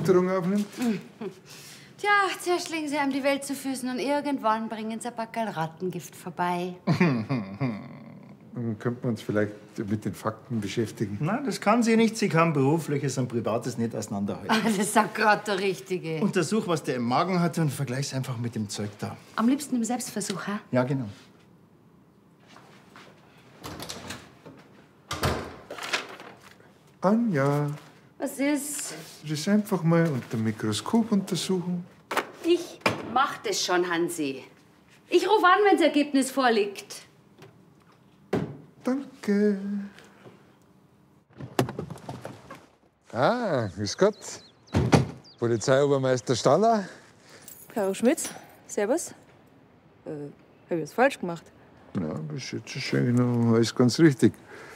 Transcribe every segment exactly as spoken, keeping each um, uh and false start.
Witterung aufnimmt? Tja, zuerst legen sie einem die Welt zu Füßen und irgendwann bringen sie ein Backerl Rattengift vorbei. Dann könnten wir uns vielleicht mit den Fakten beschäftigen. Nein, das kann sie nicht. Sie kann berufliches und privates nicht auseinanderhalten. Ah, das ist gerade der Richtige. Untersuch, was der im Magen hat und vergleich's einfach mit dem Zeug da. Am liebsten im Selbstversuch, ha? Ja, genau. Anja, Was ist? das einfach mal unter dem Mikroskop untersuchen. Ich mach das schon, Hansi. Ich rufe an, wenn das Ergebnis vorliegt. Danke. Ah, grüß Gott. Polizeiobermeister Staller. Caro Schmitz, servus. Äh, hab ich was falsch gemacht? Ja, bis jetzt ist schon noch alles ganz richtig.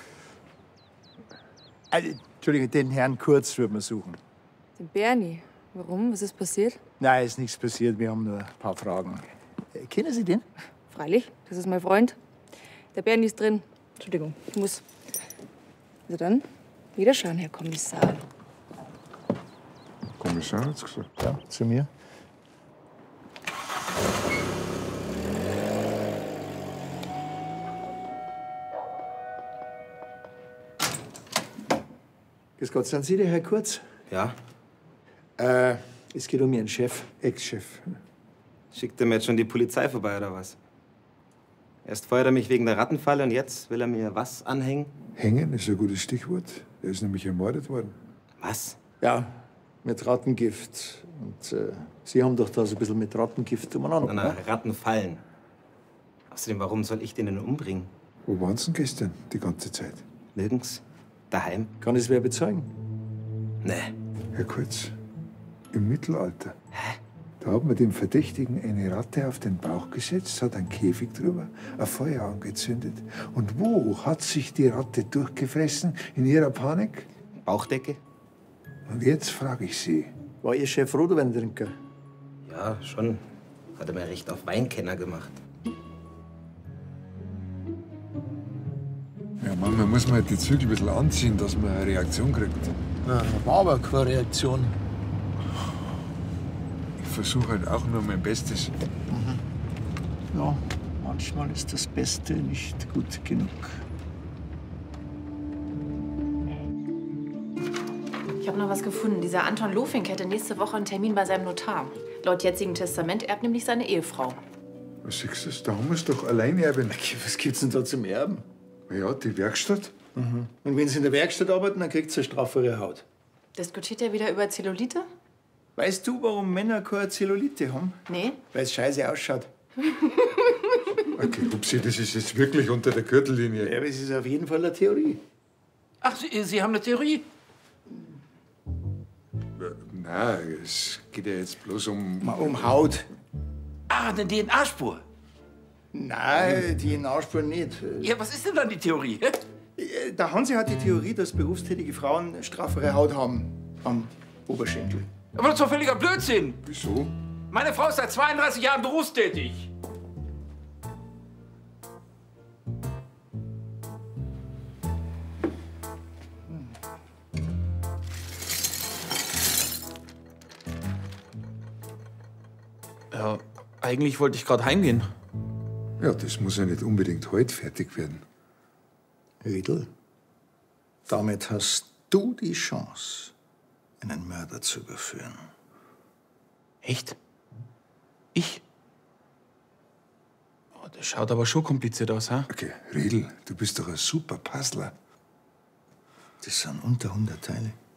Also, Entschuldigung, den Herrn Kurz würden wir suchen. Den Bernie. Warum? Was ist passiert? Nein, ist nichts passiert. Wir haben nur ein paar Fragen. Äh, kennen Sie den? Freilich, das ist mein Freund. Der Bernie ist drin. Entschuldigung, ich muss. Also dann, wiederschauen, Herr Kommissar. Kommissar hat's gesagt. Ja, zu mir. Grüß Gott, sind Sie der Herr Kurz? Ja? Äh, es geht um Ihren Chef. Ex-Chef. Schickt er mir jetzt schon die Polizei vorbei, oder was? Erst feuert er mich wegen der Rattenfalle und jetzt will er mir was anhängen? Hängen ist ein gutes Stichwort. Er ist nämlich ermordet worden. Was? Ja, mit Rattengift. Und äh, Sie haben doch da so ein bisschen mit Rattengift umeinander. Na, na, Rattenfallen. Außerdem, warum soll ich den denn umbringen? Wo waren Sie denn gestern die ganze Zeit? Nirgends. Daheim. Kann es wer bezeugen? Nee. Herr Kurz, im Mittelalter. Hä? Da hat man dem Verdächtigen eine Ratte auf den Bauch gesetzt, hat einen Käfig drüber, ein Feuer angezündet. Und wo hat sich die Ratte durchgefressen in ihrer Panik? Bauchdecke? Und jetzt frage ich Sie. War Ihr Chef Rotweintrinker? Ja, schon. Hat er mir recht auf Weinkenner gemacht. Ja, manchmal muss man halt die Zügel ein bisschen anziehen, dass man eine Reaktion kriegt. Ja, war aber keine Reaktion. Ich versuche halt auch nur mein Bestes. Ja, manchmal ist das Beste nicht gut genug. Ich habe noch was gefunden. Dieser Anton Lofink hätte nächste Woche einen Termin bei seinem Notar. Laut jetzigem Testament erbt nämlich seine Ehefrau. Was siehst du, da haben wir es doch Alleinerbin. Was gibt's denn da zum Erben? Ja, die Werkstatt. Mhm. Und wenn Sie in der Werkstatt arbeiten, dann kriegt Sie eine straffere Haut. Diskutiert er wieder über Zellulite? Weißt du, warum Männer keine Zellulite haben? Nee. Weil es scheiße ausschaut. Okay, Upsi, das ist jetzt wirklich unter der Gürtellinie. Ja, aber es ist auf jeden Fall eine Theorie. Ach, Sie, Sie haben eine Theorie? Nein, es geht ja jetzt bloß um... Um Haut. Ah, eine D N A-Spur. Nein, die D N A-Spur nicht. Ja, was ist denn dann die Theorie? hä? Der Hansi hat die Theorie, dass berufstätige Frauen straffere Haut haben am Oberschenkel. Aber das ist doch völliger Blödsinn. Wieso? Meine Frau ist seit zweiunddreißig Jahren berufstätig. Ja, eigentlich wollte ich gerade heimgehen. Ja, das muss ja nicht unbedingt heute fertig werden. Riedl, damit hast du die Chance, einen Mörder zu überführen. Echt? Ich? Oh, das schaut aber schon kompliziert aus, ha? Okay, Riedl, du bist doch ein super Puzzler. Das sind unter hundert Teile.